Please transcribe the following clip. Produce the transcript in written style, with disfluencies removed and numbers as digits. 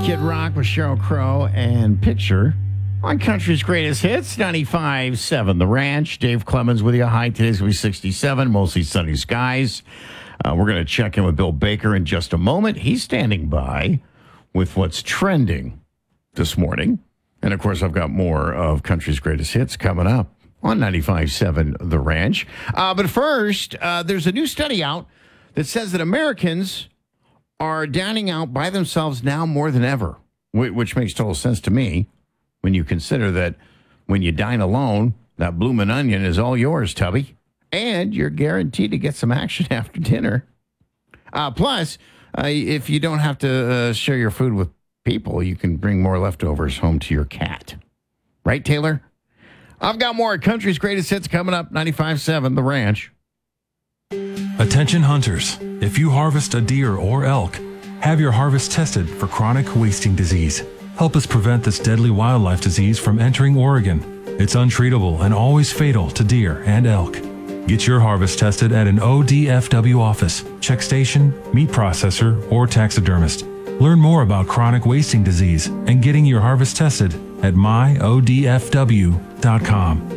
Kid Rock with Sheryl Crow and Picture on Country's Greatest Hits, 95.7 The Ranch. Dave Clemens with you. High today's going to be 67, mostly sunny skies. We're going to check in with Bill Baker in just a moment. He's standing by with what's trending this morning. And, of course, I've got more of Country's Greatest Hits coming up on 95.7 The Ranch. But first, there's a new study out that says that Americans are dining out by themselves now more than ever, which makes total sense to me when you consider that when you dine alone, that bloomin' onion is all yours, Tubby, and you're guaranteed to get some action after dinner. Plus, if you don't have to share your food with people, you can bring more leftovers home to your cat. Right, Taylor? I've got more Country's Greatest Hits coming up, 95.7 The Ranch. Attention hunters, if you harvest a deer or elk, have your harvest tested for chronic wasting disease. Help us prevent this deadly wildlife disease from entering Oregon. It's untreatable and always fatal to deer and elk. Get your harvest tested at an ODFW office, check station, meat processor, or taxidermist. Learn more about chronic wasting disease and getting your harvest tested at myodfw.com.